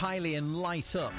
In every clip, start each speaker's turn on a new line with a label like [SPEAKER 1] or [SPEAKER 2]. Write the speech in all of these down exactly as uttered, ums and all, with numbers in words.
[SPEAKER 1] Kylie and Light Up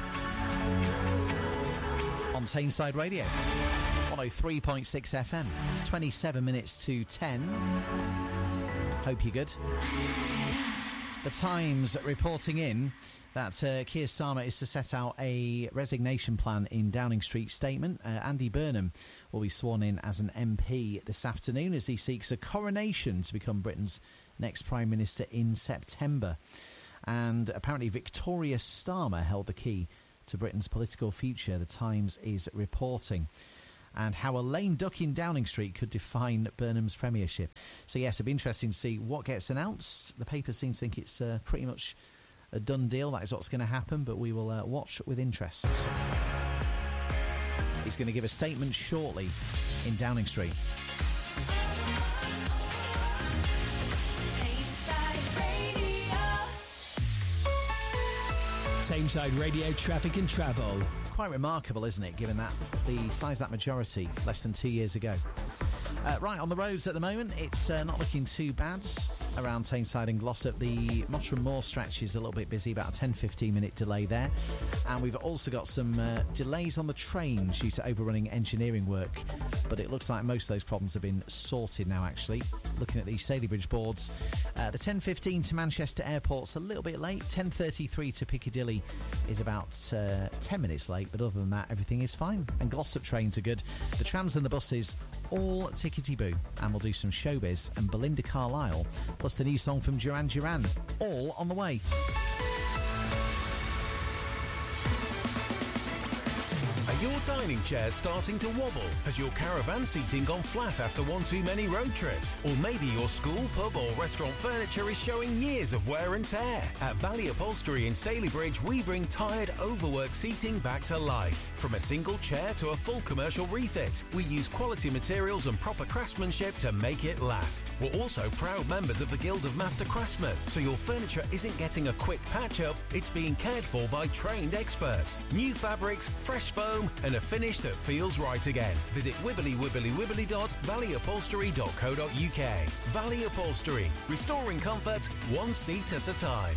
[SPEAKER 1] on Tameside Radio, one oh three point six F M. It's twenty-seven minutes to ten. Hope you're good. The Times reporting in that uh, Keir Starmer is to set out a resignation plan in Downing Street statement. Uh, Andy Burnham will be sworn in as an M P this afternoon as he seeks a coronation to become Britain's next Prime Minister in September. And apparently Victoria Starmer held the key to Britain's political future, the Times is reporting. And how a lame duck in Downing Street could define Burnham's premiership. So yes, it'll be interesting to see what gets announced. The paper seems to think it's uh, pretty much a done deal. That is what's going to happen, but we will uh, watch with interest. He's going to give a statement shortly in Downing Street.
[SPEAKER 2] Tameside Radio traffic and travel.
[SPEAKER 1] Quite remarkable, isn't it, given that the size of that majority less than two years ago. Uh, right, on the roads at the moment, it's uh, not looking too bad around Tameside and Glossop. The Mottram Moor stretch is a little bit busy, about a ten to fifteen minute delay there. And we've also got some uh, delays on the trains due to overrunning engineering work. But it looks like most of those problems have been sorted now, actually. Looking at the Stalybridge boards, uh, the ten fifteen to Manchester Airport's a little bit late. ten thirty-three to Piccadilly is about uh, ten minutes late, but other than that, everything is fine. And Glossop trains are good. The trams and the buses, all tickety-boo. And we'll do some showbiz and Belinda Carlisle, plus the new song from Duran Duran, all on the way.
[SPEAKER 3] Are your dining chairs starting to wobble? Has your caravan seating gone flat after one too many road trips? Or maybe your school, pub or restaurant furniture is showing years of wear and tear? At Valley Upholstery in Stalybridge, we bring tired, overworked seating back to life. From a single chair to a full commercial refit, we use quality materials and proper craftsmanship to make it last. We're also proud members of the Guild of Master Craftsmen, so your furniture isn't getting a quick patch-up, it's being cared for by trained experts. New fabrics, fresh foam, and a finish that feels right again. Visit wibbly wibbly wibbly dot valley upholstery dot co dot uk. Valley Upholstery, restoring comfort one seat at a time.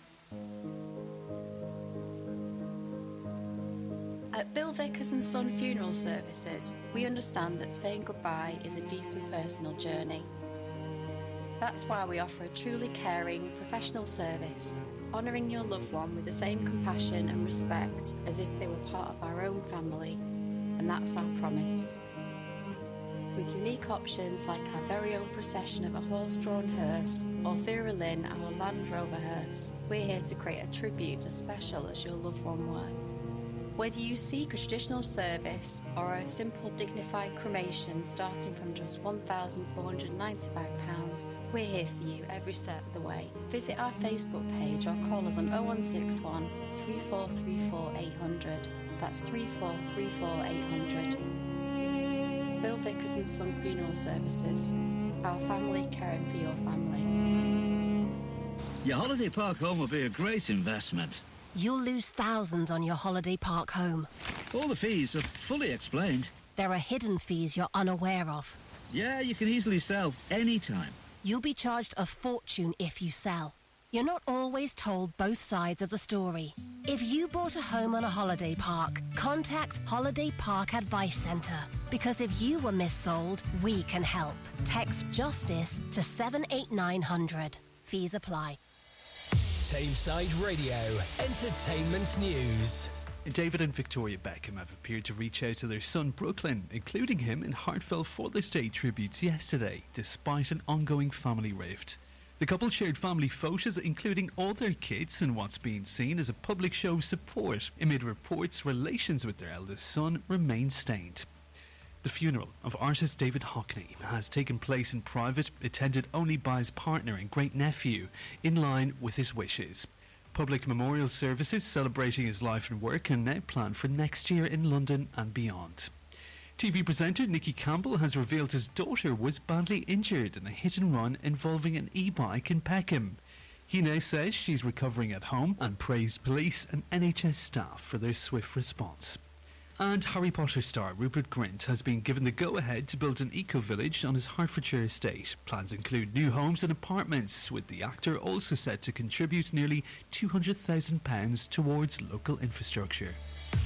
[SPEAKER 4] At Bill Vickers and Son Funeral Services, we understand that saying goodbye is a deeply personal journey. That's why we offer a truly caring, professional service, honouring your loved one with the same compassion and respect as if they were part of our own family, and that's our promise. With unique options like our very own procession of a horse-drawn hearse or Vera Lynn, our Land Rover hearse, we're here to create a tribute as special as your loved one were. Whether you seek a traditional service or a simple dignified cremation starting from just one thousand four hundred ninety-five pounds, we're here for you every step of the way. Visit our Facebook page or call us on oh one six one, three four three four, eight hundred. That's three four three four, eight hundred. Bill Vickers and Son Funeral Services. Our family caring for your family.
[SPEAKER 5] Your holiday park home will be a great investment.
[SPEAKER 6] You'll lose thousands on your holiday park home.
[SPEAKER 5] All the fees are fully explained.
[SPEAKER 6] There are hidden fees you're unaware of.
[SPEAKER 5] Yeah, you can easily sell anytime.
[SPEAKER 6] You'll be charged a fortune if you sell. You're not always told both sides of the story. If you bought a home on a holiday park, contact Holiday Park Advice Centre. Because if you were missold, we can help. Text JUSTICE to seven eight nine hundred. Fees apply.
[SPEAKER 2] Tameside Radio Entertainment News.
[SPEAKER 7] David and Victoria Beckham have appeared to reach out to their son Brooklyn, including him in heartfelt Father's Day tributes yesterday, despite an ongoing family rift. The couple shared family photos, including all their kids, in what's being seen as a public show of support, amid reports relations with their eldest son remain stained. The funeral of artist David Hockney has taken place in private, attended only by his partner and great-nephew, in line with his wishes. Public memorial services celebrating his life and work are now planned for next year in London and beyond. T V presenter Nicky Campbell has revealed his daughter was badly injured in a hit-and-run involving an e-bike in Peckham. He now says she's recovering at home and praised police and N H S staff for their swift response. And Harry Potter star Rupert Grint has been given the go-ahead to build an eco-village on his Hertfordshire estate. Plans include new homes and apartments, with the actor also set to contribute nearly two hundred thousand pounds towards local infrastructure.